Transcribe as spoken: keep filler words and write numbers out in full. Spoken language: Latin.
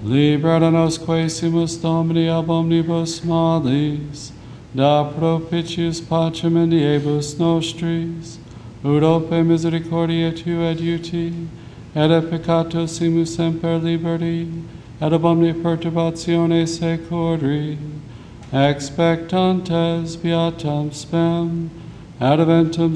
Libera nos quaesimus Domini ab omnibus malis, da propitius pacem in diebus nostris, ut ope misericordia tua et uti, et a peccato simus semper liberi, et ab omnia perturbatione securi, expectantes beatam spem, adventum